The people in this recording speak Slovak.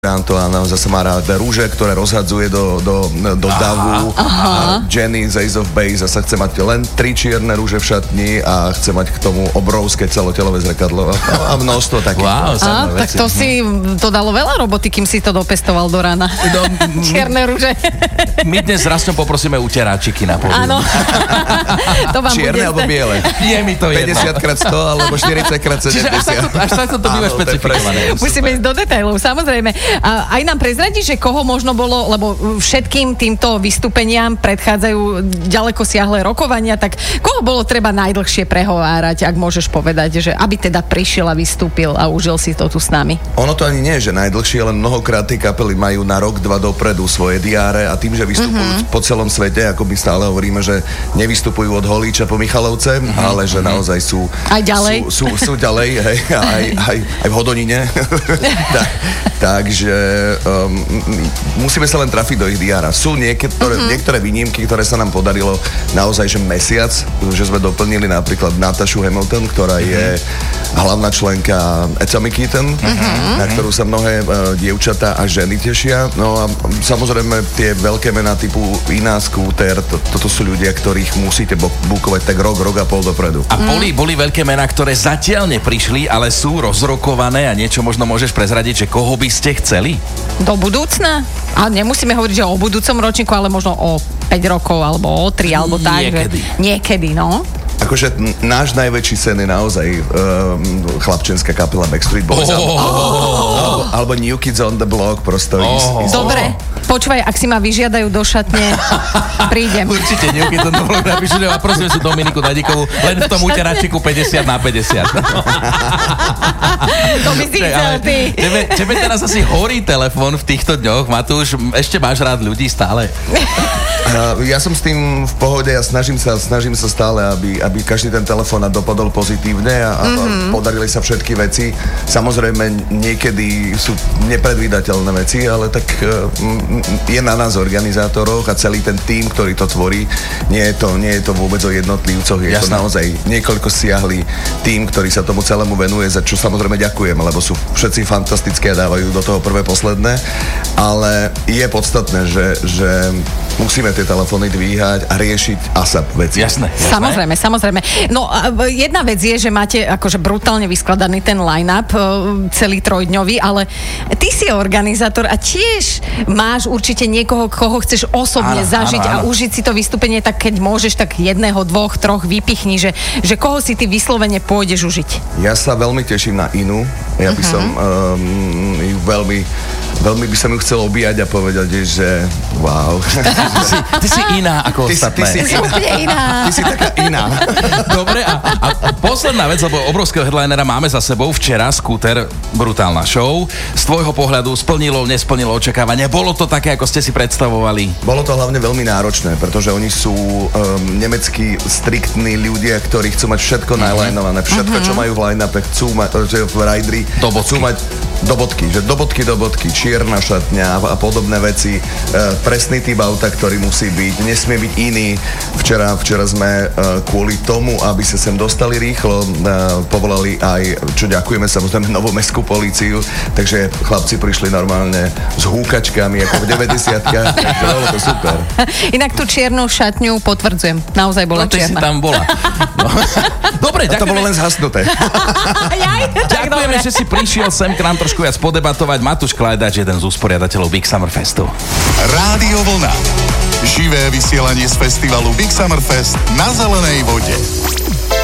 Antoána zase má rád rúže, ktoré rozhadzuje do davu. A Jenny z Ace of Base zase chce mať len 3 čierne rúže v šatni a chce mať k tomu obrovské celotelové zrkadlo a množstvo takých. Tak to si to dalo veľa roboty, kým si to dopestoval do rána. Čierne rúže. My dnes s Rastom poprosíme uteráčiky na pódium. Áno. To vám čierne alebo biele? Je mi to 50x100 alebo 40x70. Až takto to býva špecifikované. Musíme ísť do detailov, samozrejme. A aj nám prezradí, že koho možno bolo, lebo všetkým týmto vystúpeniam predchádzajú ďaleko siahle rokovania, tak koho bolo treba najdlhšie prehovárať, ak môžeš povedať, že aby teda prišiel a vystúpil a užil si to tu s nami? Ono to ani nie je, že najdlhšie, len mnohokrát tie kapely majú na rok, 2 dopredu svoje diáre a tým, že vystupujú po celom svete, ako my stále hovoríme, že nevystupujú od Holíča po Michalovce, ale že naozaj sú aj ďalej. Sú ďalej, hej, aj v Hodonine. Takže musíme sa len trafiť do ich diára. Sú niektoré výnimky, ktoré sa nám podarilo naozaj, že mesiac, že sme doplnili napríklad Natashu Hamilton, ktorá je hlavná členka Atomic Kitten, na ktorú sa mnohé dievčatá a ženy tešia. No a samozrejme tie veľké mená typu Ina, Scooter, toto sú ľudia, ktorých musíte bukovať tak rok a pol dopredu. A boli veľké mená, ktoré zatiaľ neprišli, ale sú rozrokované a niečo možno môžeš prezradiť, že koho by ste chceli? Do budúcna? A nemusíme hovoriť, že o budúcom ročníku, ale možno o 5 rokov, alebo o 3, alebo tak. Niekedy, no. Akože náš najväčší sen je naozaj chlapčenská kapela Backstreet Boys. Alebo New Kids on the Block, prosto ísť. Dobre, počúvaj, ak si ma vyžiadajú do šatne, prídem. Určite New Kids on the Block napíšu, a prosím si Dominiku Dadíkovú, len v tom úteračiku 50/50. To by si chcel ty. Tebe teraz asi horí telefón v týchto dňoch, Matúš, ešte máš rád ľudí stále? Ja som s tým v pohode a snažím sa stále, aby každý ten telefonát dopadol pozitívne a podarili sa všetky veci. Samozrejme, niekedy sú nepredvídateľné veci, ale tak je na nás organizátoroch a celý ten tím, ktorý to tvorí. Nie je to vôbec o jednotlivcoch, je to naozaj niekoľko siahlý tím, ktorý sa tomu celému venuje, za čo samozrejme ďakujem, lebo sú všetci fantastické a dávajú do toho prvé posledné, ale je podstatné, že musíme tie telefóny dvíhať a riešiť ASAP veci. Jasné. Samozrejme. No, jedna vec je, že máte akože brutálne vyskladaný ten line-up, celý trojdňový, ale ty si organizátor a tiež máš určite niekoho, koho chceš osobne zažiť a užiť si to vystúpenie, tak keď môžeš, tak 1, 2, 3 vypichni, že koho si ty vyslovene pôjdeš užiť. Ja sa veľmi teším na Inu. Ja by som ju veľmi by som ju chcel objať a povedať, že wow. Ty si iná ako ostatné. Ty si úplne iná. Ty si taká iná. Dobre, a posledná vec, lebo obrovského headlinera máme za sebou. Včera Scooter, brutálna show. Z tvojho pohľadu nesplnilo očakávania? Bolo to také, ako ste si predstavovali? Bolo to hlavne veľmi náročné, pretože oni sú nemeckí striktní ľudia, ktorí chcú mať všetko najlineované. Všetko, čo majú v line-upe, chcú mať v rideri, chcú mať do bodky, čierna šatňa a podobné veci, presný typ auta, ktorý musí byť, nesmie byť iný. Včera sme kvôli tomu, aby sa sem dostali rýchlo, povolali aj, čo ďakujeme samozrejme, novú mestskú políciu, takže chlapci prišli normálne s húkačkami, ako v 90-kách, takže bolo to super. Inak tú čiernu šatňu potvrdzujem, naozaj bola čierna. Ty si tam bola. No. Dobre, ďakujeme. To bolo len zhasnuté. Ďakujeme, že si prišiel sem k nám trošku viac podebatovať. Matúš Klajdač, jeden z usporiadateľov Big Summer Festu. Rádio Vlna. Živé vysielanie z festivalu Big Summer Fest na zelenej vode.